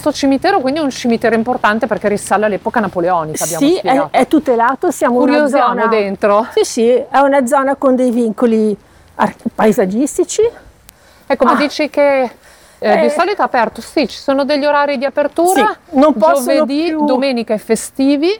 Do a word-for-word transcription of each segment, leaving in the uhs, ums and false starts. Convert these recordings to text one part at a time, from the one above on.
questo cimitero quindi è un cimitero importante perché risale all'epoca napoleonica, abbiamo Sì, è, spiegato. è tutelato, siamo una Curiosiamo zona dentro. Sì, sì, è una zona con dei vincoli ar- paesaggistici. Ecco, ma Ah. dici che eh, di Eh. solito è aperto? Sì, ci sono degli orari di apertura, Sì, non possono giovedì, più- domenica e festivi,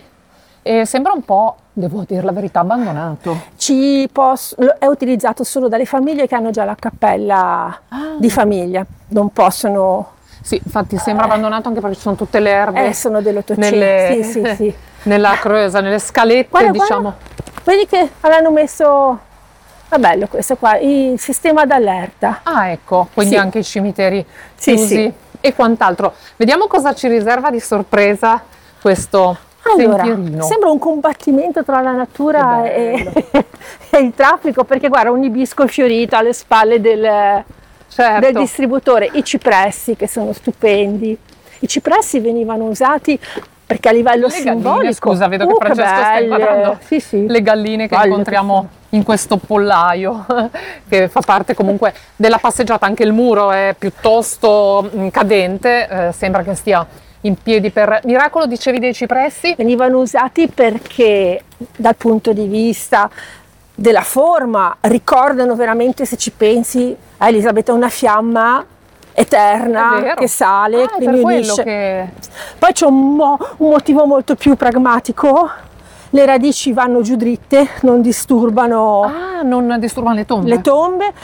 e sembra un po', devo dire la verità, abbandonato. Ci pos- lo- è utilizzato solo dalle famiglie che hanno già la cappella di famiglia, non possono. Sì, infatti sembra abbandonato anche perché ci sono tutte le erbe. Eh, sono dell'Ottocento. Nelle, Sì, sì, sì. nella creusa, nelle scalette, Guarda, diciamo. guarda, vedi che l'hanno messo, è bello questo qua, il sistema d'allerta. Ah, ecco, quindi Sì. anche i cimiteri Sì, chiusi sì. e quant'altro. Vediamo cosa ci riserva di sorpresa questo Allora, sentierino. sembra un combattimento tra la natura Che bello. e, e il traffico, perché guarda, un ibisco fiorito alle spalle del, Certo. del distributore, i cipressi che sono stupendi. I cipressi venivano usati perché a livello Le galline, simbolico. scusa, vedo Uh, che Francesco stai belle. guardando Sì, sì. le galline che Guarda incontriamo in questo pollaio che fa parte comunque della passeggiata. Anche il muro è piuttosto mh, cadente, eh, sembra che stia in piedi per miracolo. Dicevi dei cipressi? Venivano usati perché dal punto di vista della forma ricordano veramente, se ci pensi, a Elisabetta, una fiamma È eterna vero. che sale, Ah, è per quindi quello unisce. che... Poi c'è un, mo- un motivo molto più pragmatico: le radici vanno giù dritte, non disturbano Ah, non disturbano le tombe? le tombe,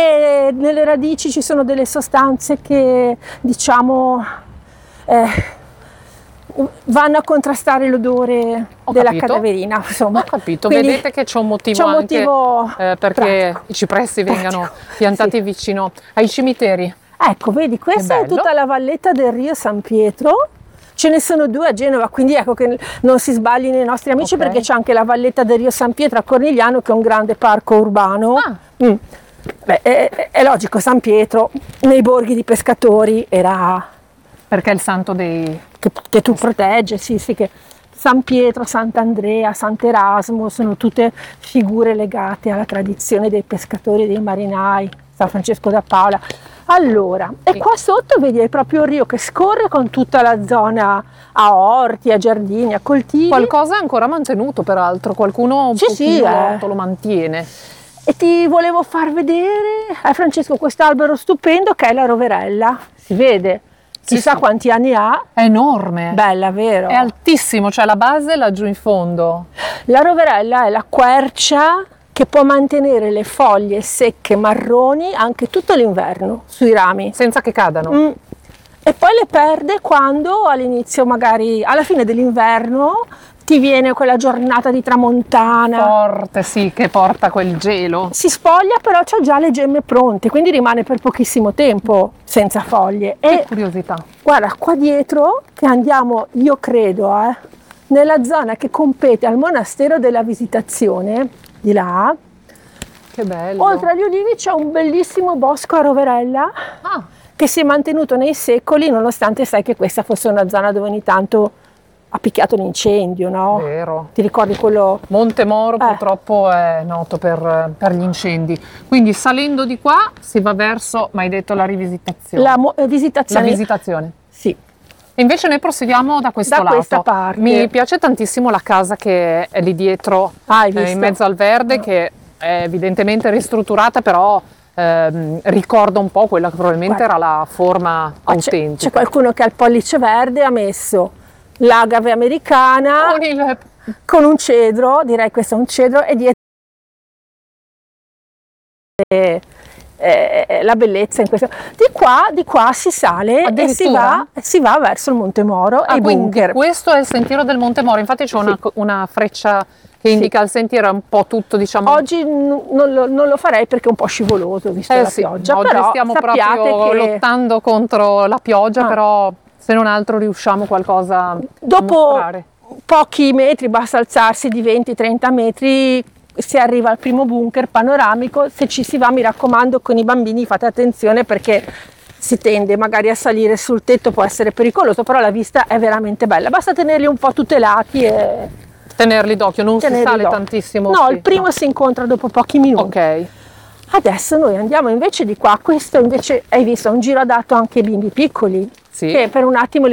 e nelle radici ci sono delle sostanze che, diciamo, eh, vanno a contrastare l'odore Ho della capito. cadaverina, insomma. Ho capito, Quindi vedete che c'è un motivo c'è un anche motivo eh, perché pratico. i cipressi vengano Pratico. piantati Sì. vicino ai cimiteri. Ecco, vedi, questa è bello. tutta la valletta del Rio San Pietro. Ce ne sono due a Genova, quindi ecco che non si sbaglino i nostri amici, Ok. perché c'è anche la valletta del Rio San Pietro a Cornigliano, che è un grande parco urbano. Ah. Mm. Beh, è, è- è logico, San Pietro nei borghi di pescatori era Perché è il santo dei... che, che tu protegge, sì, sì, che San Pietro, Sant'Andrea, Sant'Erasmo sono tutte figure legate alla tradizione dei pescatori e dei marinai, San Francesco da Paola. Allora, e qua sotto vedi hai proprio il rio che scorre con tutta la zona a orti, a giardini, a coltivi. Qualcosa è ancora mantenuto, peraltro, qualcuno un Sì, sì, pochino eh. lo, lo mantiene. E ti volevo far vedere, eh, Francesco, quest'albero stupendo che è la roverella. Si vede, Sì, chissà sì. quanti anni ha. È enorme, Bella, vero? è altissimo, cioè la base è laggiù in fondo. La roverella è la quercia che può mantenere le foglie secche marroni anche tutto l'inverno sui rami. Senza che cadano. Mm. E poi le perde quando all'inizio, magari alla fine dell'inverno, ti viene quella giornata di tramontana. Forte, sì, che porta quel gelo. Si spoglia, però c'ha già le gemme pronte, quindi rimane per pochissimo tempo senza foglie. Che E curiosità. guarda, qua dietro, che andiamo, io credo, eh, nella zona che compete al monastero della Visitazione, di là, Che bello. oltre agli ulivi c'è un bellissimo bosco a roverella Ah, che si è mantenuto nei secoli, nonostante sai che questa fosse una zona dove ogni tanto ha picchiato l'incendio, no? vero. Ti ricordi quello? Monte Moro Eh. purtroppo è noto per, per gli incendi. Quindi salendo di qua si va verso, ma hai detto, la rivisitazione. La mo- eh, La visitazione. visitazione. Sì. E invece noi proseguiamo da questo Da lato. questa parte. Mi piace tantissimo la casa che è lì dietro, Ah, hai eh, visto? in mezzo al verde, che è evidentemente ristrutturata, però ehm, ricorda un po' quella che probabilmente Guarda. era la forma Qua c'è, autentica. c'è qualcuno che al pollice verde ha messo l'agave americana Con il- con un cedro, direi questo è un cedro, e dietro eh, eh, la bellezza in questo. Di qua, di qua si sale e si va, Addirittura? si va verso il Monte Moro Ah, e i quindi bunker. questo è il sentiero del Monte Moro, infatti c'è una, una freccia che indica il sentiero, è un po' tutto, diciamo. Oggi n- non lo, non lo farei perché è un po' scivoloso visto Eh la sì, pioggia, oggi però stiamo sappiate proprio che lottando contro la pioggia, Ah. però se non altro riusciamo qualcosa a dopo mostrare. pochi metri, basta alzarsi di venti trenta metri, si arriva al primo bunker panoramico. Se ci si va, mi raccomando, con i bambini fate attenzione perché si tende magari a salire sul tetto, può essere pericoloso, però la vista è veramente bella, basta tenerli un po' tutelati e Tenerli d'occhio, non tenerli si sale d'occhio. tantissimo. No, sì, il primo no. si incontra dopo pochi minuti. Ok. Adesso noi andiamo invece di qua. Questo invece, hai visto, è un giro adatto anche ai bimbi piccoli, Sì. che per un attimo